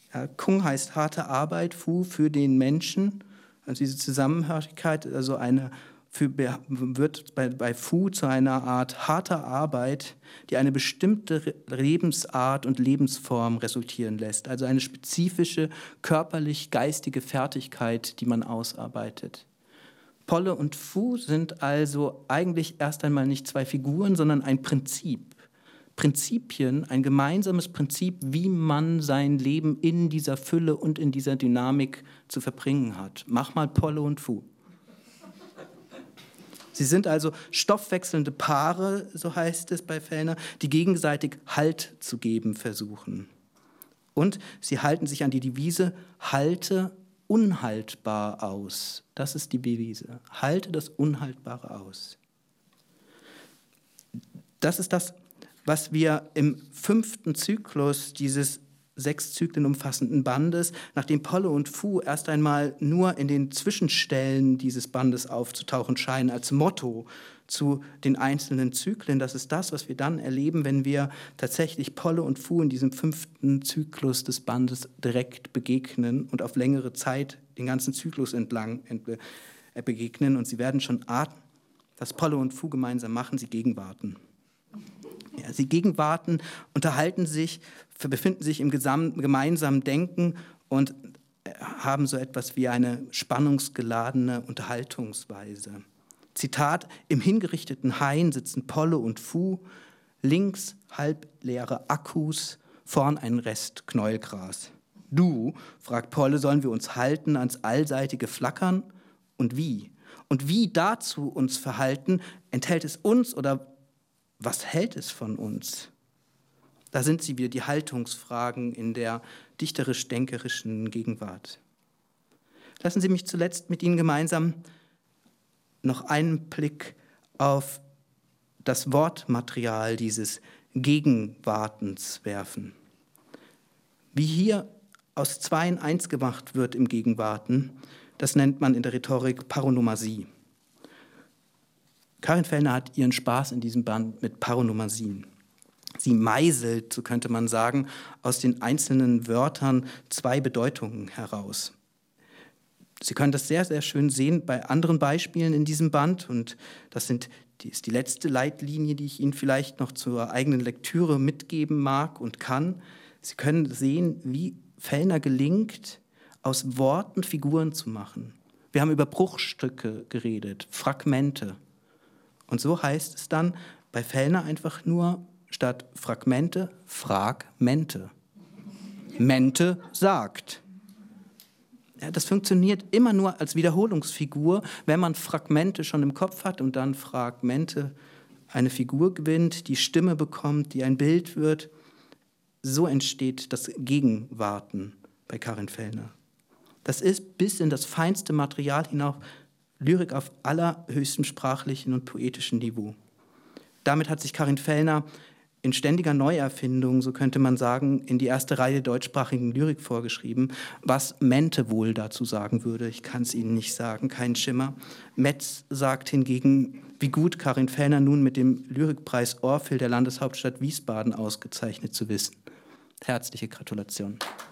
Ja, Kung heißt harte Arbeit, Fu für den Menschen. Also diese Zusammenhörigkeit, also wird bei Fu zu einer Art harter Arbeit, die eine bestimmte Lebensart und Lebensform resultieren lässt. Also eine spezifische körperlich-geistige Fertigkeit, die man ausarbeitet. Polle und Fu sind also eigentlich erst einmal nicht zwei Figuren, sondern ein Prinzip. Prinzipien, ein gemeinsames Prinzip, wie man sein Leben in dieser Fülle und in dieser Dynamik zu verbringen hat. Mach mal Polle und Fu. Sie sind also stoffwechselnde Paare, so heißt es bei Fellner, die gegenseitig Halt zu geben versuchen. Und sie halten sich an die Devise, halte unhaltbar aus. Das ist die Devise. Halte das Unhaltbare aus. Das ist das, was wir im 5. Zyklus dieses 6 Zyklen umfassenden Bandes, nachdem Polle und Fu erst einmal nur in den Zwischenstellen dieses Bandes aufzutauchen scheinen, als Motto zu den einzelnen Zyklen. Das ist das, was wir dann erleben, wenn wir tatsächlich Polle und Fu in diesem 5. Zyklus des Bandes direkt begegnen und auf längere Zeit den ganzen Zyklus entlang begegnen. Und Sie werden schon ahnen, was Polle und Fu gemeinsam machen, sie gegenwarten. Ja, sie gegenwarten, unterhalten sich, befinden sich im gemeinsamen Denken und haben so etwas wie eine spannungsgeladene Unterhaltungsweise. Zitat: Im hingerichteten Hain sitzen Polle und Fu, links halbleere Akkus, vorn ein Rest Knäuelgras. Du, fragt Polle, sollen wir uns halten ans allseitige Flackern? Und wie? Und wie dazu uns verhalten, enthält es uns oder was hält es von uns? Da sind sie wieder, die Haltungsfragen in der dichterisch-denkerischen Gegenwart. Lassen Sie mich zuletzt mit Ihnen gemeinsam noch einen Blick auf das Wortmaterial dieses Gegenwartens werfen. Wie hier aus Zweien eins gemacht wird im Gegenwarten, das nennt man in der Rhetorik Paronomasie. Karin Fellner hat ihren Spaß in diesem Band mit Paronomasien. Sie meißelt, so könnte man sagen, aus den einzelnen Wörtern zwei Bedeutungen heraus. Sie können das sehr, sehr schön sehen bei anderen Beispielen in diesem Band. Und das ist die letzte Leitlinie, die ich Ihnen vielleicht noch zur eigenen Lektüre mitgeben mag und kann. Sie können sehen, wie Fellner gelingt, aus Worten Figuren zu machen. Wir haben über Bruchstücke geredet, Fragmente. Und so heißt es dann bei Fellner einfach nur statt Fragmente, Fragmente. Mente sagt. Ja, das funktioniert immer nur als Wiederholungsfigur, wenn man Fragmente schon im Kopf hat und dann Fragmente eine Figur gewinnt, die Stimme bekommt, die ein Bild wird. So entsteht das Gegenwarten bei Karin Fellner. Das ist bis in das feinste Material hinauf Lyrik auf allerhöchstem sprachlichen und poetischen Niveau. Damit hat sich Karin Fellner in ständiger Neuerfindung, so könnte man sagen, in die erste Reihe deutschsprachigen Lyrik vorgeschrieben. Was Mente wohl dazu sagen würde, ich kann es Ihnen nicht sagen, kein Schimmer. Metz sagt hingegen, wie gut Karin Fellner nun mit dem Lyrikpreis Orphel der Landeshauptstadt Wiesbaden ausgezeichnet zu wissen. Herzliche Gratulation.